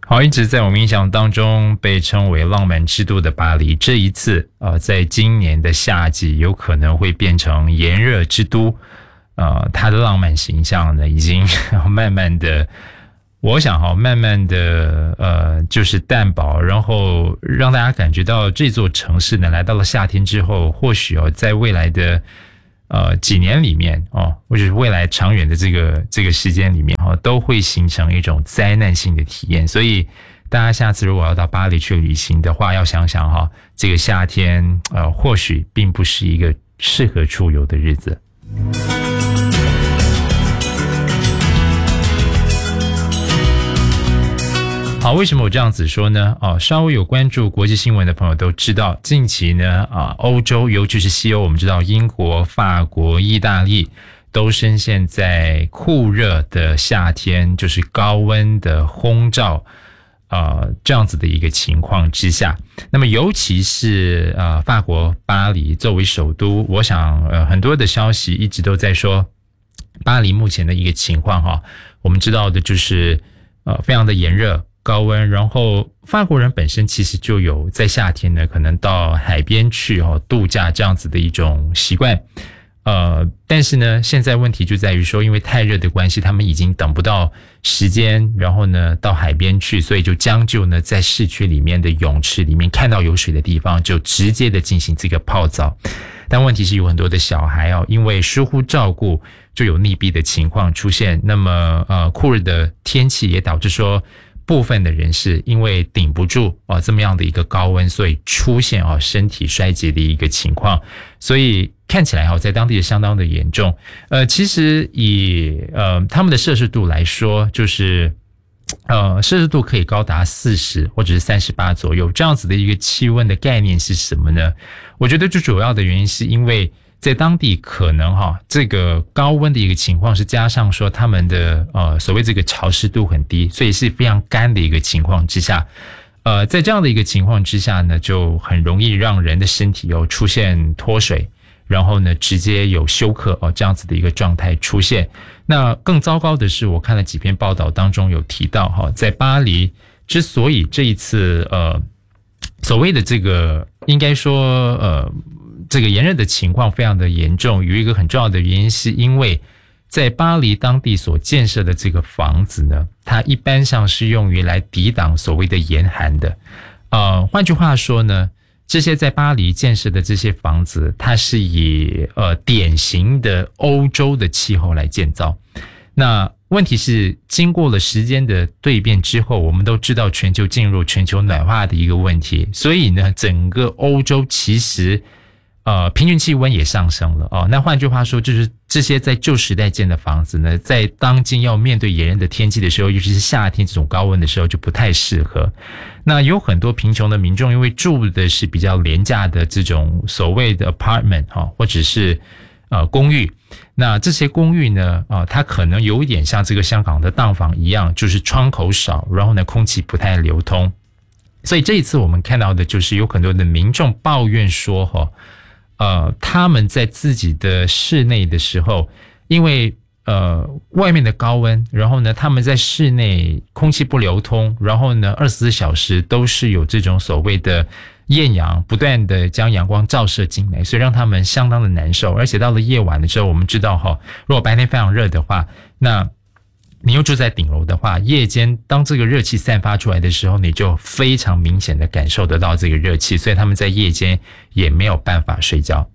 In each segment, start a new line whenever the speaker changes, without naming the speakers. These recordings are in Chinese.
好，一直在我们印象当中被称为浪漫之都的巴黎，这一次在今年的夏季有可能会变成炎热之都。它的浪漫形象呢，已经慢慢的，我想慢慢的就是淡薄，然后让大家感觉到这座城市呢，来到了夏天之后，或许在未来的几年里面或者是未来长远的这个时间里面都会形成一种灾难性的体验。所以大家下次如果要到巴黎去旅行的话，要想想这个夏天或许并不是一个适合出游的日子。好，为什么我这样子说呢？稍微有关注国际新闻的朋友都知道，近期呢，欧洲尤其是西欧，我们知道英国、法国、意大利都深陷在酷热的夏天，就是高温的轰照，这样子的一个情况之下。那么尤其是法国巴黎作为首都，我想很多的消息一直都在说巴黎目前的一个情况我们知道的就是非常的炎热高温，然后法国人本身其实就有在夏天呢可能到海边去度假这样子的一种习惯。但是呢，现在问题就在于说，因为太热的关系，他们已经等不到时间，然后呢到海边去，所以就将就呢在市区里面的泳池里面看到有水的地方，就直接的进行这个泡澡。但问题是有很多的小孩因为疏忽照顾，就有溺毙的情况出现。那么酷热的天气也导致说，部分的人士因为顶不住这么样的一个高温，所以出现身体衰竭的一个情况，所以看起来在当地相当的严重。其实以他们的摄氏度来说，就是摄氏度可以高达40或者是38左右，这样子的一个气温的概念是什么呢？我觉得最主要的原因是因为在当地可能这个高温的一个情况是加上说他们的所谓这个潮湿度很低，所以是非常干的一个情况之下，在这样的一个情况之下呢，就很容易让人的身体出现脱水，然后呢直接有休克这样子的一个状态出现。那更糟糕的是，我看了几篇报道当中有提到在巴黎之所以这一次所谓的这个应该说这个炎热的情况非常的严重，有一个很重要的原因是因为在巴黎当地所建设的这个房子呢，它一般上是用于来抵挡所谓的严寒的。换句话说呢，这些在巴黎建设的这些房子，它是以典型的欧洲的气候来建造。那问题是经过了时间的蜕变之后，我们都知道全球进入全球暖化的一个问题，所以呢整个欧洲其实平均气温也上升了那换句话说，就是这些在旧时代建的房子呢，在当今要面对炎热的天气的时候，尤其是夏天这种高温的时候就不太适合。那有很多贫穷的民众因为住的是比较廉价的这种所谓的 apartment 或者是公寓，那这些公寓呢它可能有一点像这个香港的档房一样，就是窗口少，然后呢空气不太流通。所以这一次我们看到的就是有很多的民众抱怨说他们在自己的室内的时候，因为外面的高温，然后呢他们在室内空气不流通，然后呢24小时都是有这种所谓的艳阳不断的将阳光照射进来，所以让他们相当的难受。而且到了夜晚的时候，我们知道如果白天非常热的话，那你又住在顶楼的话，夜间当这个热气散发出来的时候，你就非常明显的感受得到这个热气，所以他们在夜间也没有办法睡觉。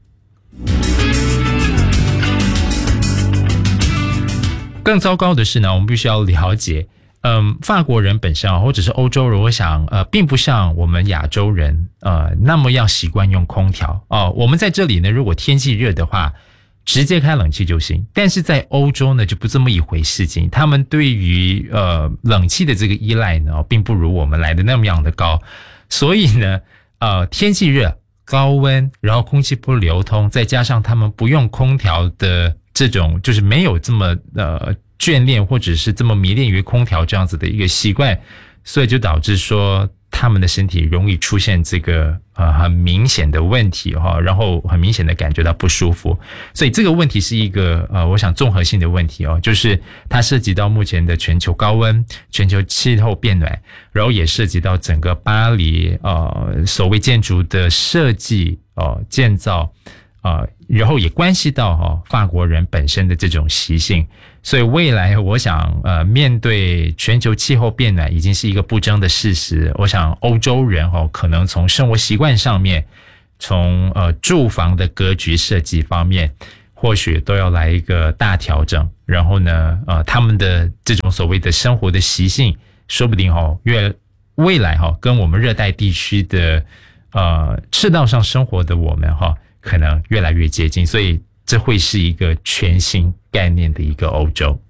更糟糕的是呢，我们必须要了解法国人本身或者是欧洲人，我想并不像我们亚洲人那么样习惯用空调我们在这里呢，如果天气热的话直接开冷气就行，但是在欧洲呢就不这么一回事情，他们对于冷气的这个依赖呢并不如我们来的那么样的高，所以呢天气热高温，然后空气不流通，再加上他们不用空调的这种就是没有这么眷恋或者是这么迷恋于空调这样子的一个习惯，所以就导致说他们的身体容易出现这个很明显的问题然后很明显的感觉到不舒服，所以这个问题是一个我想综合性的问题就是它涉及到目前的全球高温、全球气候变暖，然后也涉及到整个巴黎所谓建筑的设计建造然后也关系到法国人本身的这种习性，所以未来我想面对全球气候变暖已经是一个不争的事实，我想欧洲人可能从生活习惯上面，从住房的格局设计方面或许都要来一个大调整，然后呢他们的这种所谓的生活的习性说不定未来跟我们热带地区的赤道上生活的我们可能越来越接近，所以这会是一个全新概念的一个欧洲。